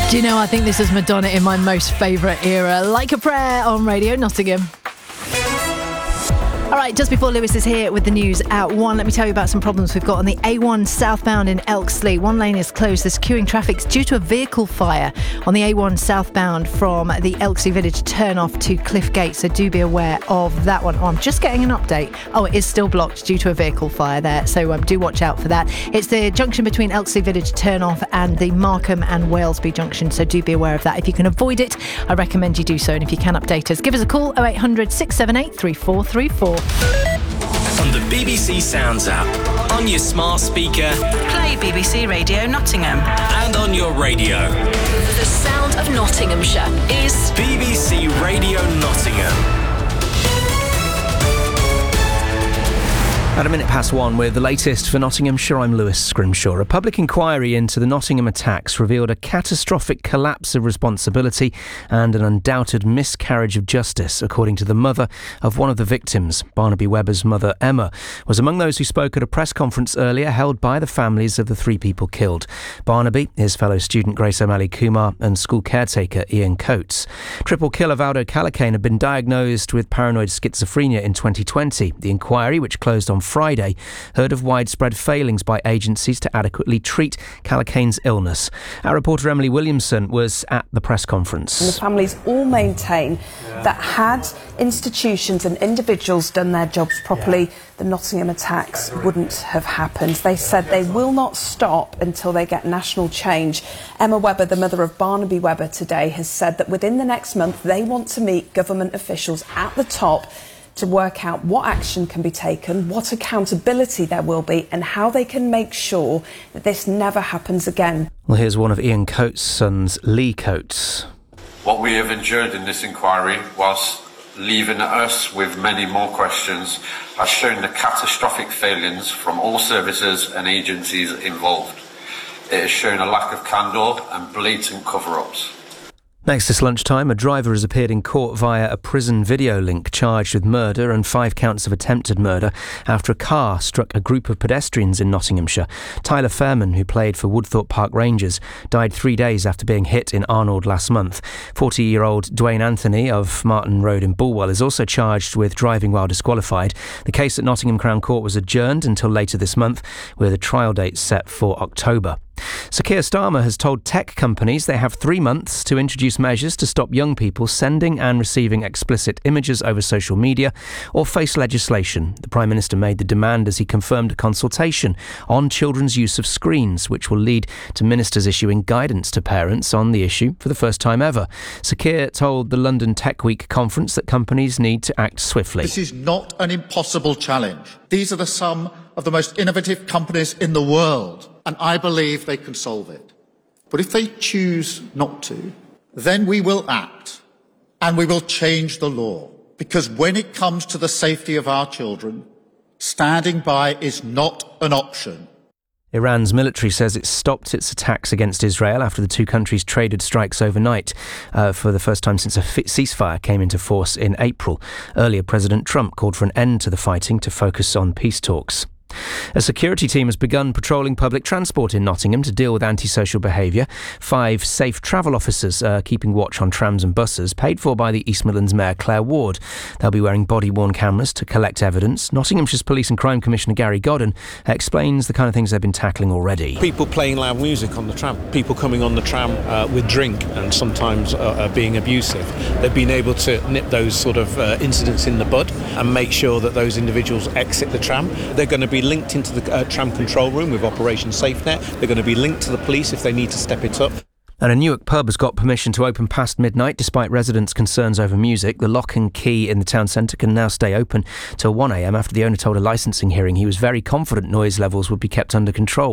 Do you know, I think this is Madonna in my most favourite era. Like a Prayer on Radio Nottingham. All right, just before Lewis is here with the news at 1, let me tell you about some problems we've got on the A1 southbound in Elksley. One lane is closed. There's queuing traffic due to a vehicle fire on the A1 southbound from the Elksley Village turn off to Cliff Gate, so do be aware of that one. Oh, I'm just getting an update. Oh, it is still blocked due to a vehicle fire there, so do watch out for that. It's the junction between Elksley Village turn off and the Markham and Walesby junction, so do be aware of that. If you can avoid it, I recommend you do so, and if you can update us, give us a call 0800 678 3434. On the BBC Sounds app, on your smart speaker, play BBC Radio Nottingham, and on your radio. The sound of Nottinghamshire is BBC Radio Nottingham. At 1:01 with the latest for Nottinghamshire, I'm Lewis Scrimshaw. A public inquiry into the Nottingham attacks revealed a catastrophic collapse of responsibility and an undoubted miscarriage of justice, according to the mother of one of the victims. Barnaby Webber's mother, Emma, was among those who spoke at a press conference earlier held by the families of the 3 people killed. Barnaby, his fellow student Grace O'Malley Kumar and school caretaker Ian Coates. Triple killer Valdo Calacane had been diagnosed with paranoid schizophrenia in 2020. The inquiry, which closed on Friday, heard of widespread failings by agencies to adequately treat Calacane's illness. Our reporter Emily Williamson was at the press conference. And the families all maintain that had institutions and individuals done their jobs properly, the Nottingham attacks wouldn't have happened. They said they will not stop until they get national change. Emma Webber, the mother of Barnaby Webber today, has said that within the next month they want to meet government officials at the top to work out what action can be taken, what accountability there will be, and how they can make sure that this never happens again. Well, here's one of Ian Coates' sons, Lee Coates. What we have endured in this inquiry, whilst leaving us with many more questions, has shown the catastrophic failings from all services and agencies involved. It has shown a lack of candour and blatant cover-ups. Next this lunchtime, a driver has appeared in court via a prison video link charged with murder and 5 counts of attempted murder after a car struck a group of pedestrians in Nottinghamshire. Tyler Fairman, who played for Woodthorpe Park Rangers, died 3 days after being hit in Arnold last month. 40-year-old Dwayne Anthony of Martin Road in Bulwell is also charged with driving while disqualified. The case at Nottingham Crown Court was adjourned until later this month, with a trial date set for October. Sir Keir Starmer has told tech companies they have 3 months to introduce measures to stop young people sending and receiving explicit images over social media or face legislation. The Prime Minister made the demand as he confirmed a consultation on children's use of screens, which will lead to ministers issuing guidance to parents on the issue for the first time ever. Sir Keir told the London Tech Week conference that companies need to act swiftly. This is not an impossible challenge. These are some of the most innovative companies in the world, and I believe they can solve it. But if they choose not to, then we will act and we will change the law. Because when it comes to the safety of our children, standing by is not an option. Iran's military says it stopped its attacks against Israel after the 2 countries traded strikes overnight for the first time since a ceasefire came into force in April. Earlier, President Trump called for an end to the fighting to focus on peace talks. A security team has begun patrolling public transport in Nottingham to deal with antisocial behaviour. 5 safe travel officers are keeping watch on trams and buses, paid for by the East Midlands Mayor Claire Ward. They'll be wearing body-worn cameras to collect evidence. Nottinghamshire's Police and Crime Commissioner Gary Godden explains the kind of things they've been tackling already. People playing loud music on the tram, people coming on the tram with drink and sometimes being abusive. They've been able to nip those sort of incidents in the bud and make sure that those individuals exit the tram. They're going to be linked into the tram control room with Operation SafeNet. They're going to be linked to the police if they need to step it up. And a Newark pub has got permission to open past midnight despite residents' concerns over music. The Lock and Key in the town centre can now stay open till 1am after the owner told a licensing hearing he was very confident noise levels would be kept under control.